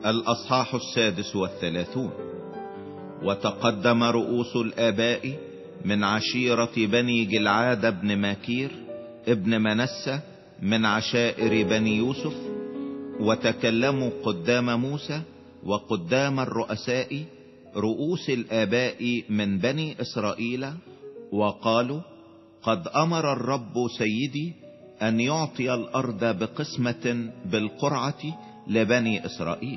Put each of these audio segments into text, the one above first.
الأصحاح 36. وتقدم رؤوس الآباء من عشيرة بني جلعاد بن ماكير ابن منسى من عشائر بني يوسف، وتكلموا قدام موسى وقدام الرؤساء رؤوس الآباء من بني إسرائيل، وقالوا: قد أمر الرب سيدي أن يعطي الأرض بقسمة بالقرعة لبني إسرائيل،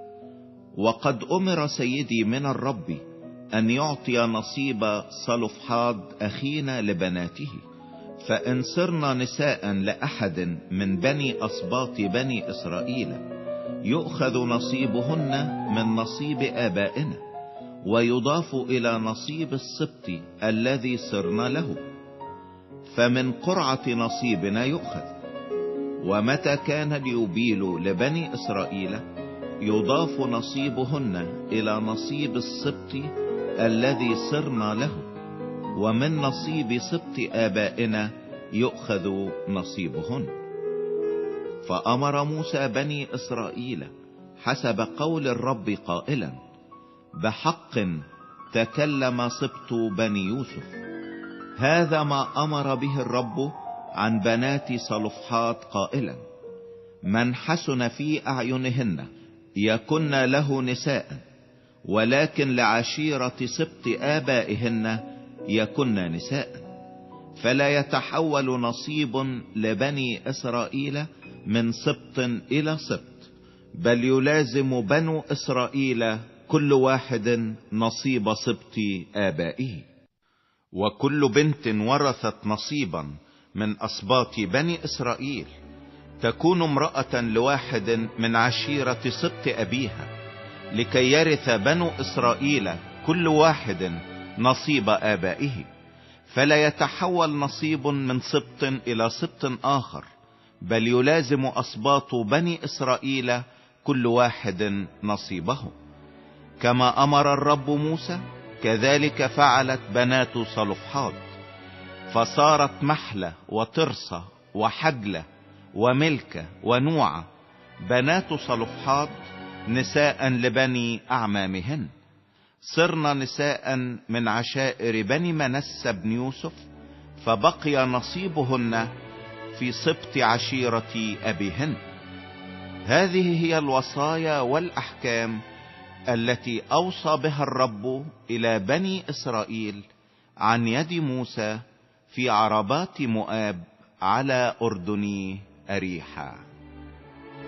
وقد أمر سيدي من الرب أن يعطي نصيب صلفحاد أخينا لبناته، فإن صرنا نساء لأحد من بني أصباط بني إسرائيل يؤخذ نصيبهن من نصيب آبائنا، ويضاف إلى نصيب السبط الذي صرنا له، فمن قرعة نصيبنا يؤخذ. ومتى كان اليوبيل لبني إسرائيل يضاف نصيبهن إلى نصيب السبط الذي صرنا له، ومن نصيب سبط آبائنا يؤخذ نصيبهن. فأمر موسى بني إسرائيل حسب قول الرب قائلا: بحق تكلم سبط بني يوسف، هذا ما أمر به الرب عن بنات صلفحاد قائلا: من حسن في أعينهن يكن له نساء، ولكن لعشيرة سبط آبائهن يكن نساء، فلا يتحول نصيب لبني إسرائيل من سبط إلى سبط، بل يلازم بنو إسرائيل كل واحد نصيب سبط آبائه. وكل بنت ورثت نصيبا من أصباط بني إسرائيل تكون امرأة لواحد من عشيرة سبط أبيها، لكي يرث بنو إسرائيل كل واحد نصيب آبائه، فلا يتحول نصيب من سبط إلى سبط آخر، بل يلازم أصباط بني إسرائيل كل واحد نصيبه. كما أمر الرب موسى كذلك فعلت بنات صلفحاد، فصارت محلة وترصة وحجلة وملكة ونوعة بنات صلفحاد نساء لبني أعمامهن، صرنا نساء من عشائر بني منسى بن يوسف، فبقي نصيبهن في سبط عشيرة أبيهن. هذه هي الوصايا والأحكام التي أوصى بها الرب إلى بني إسرائيل عن يد موسى في عربات مؤاب على أردن أريحا.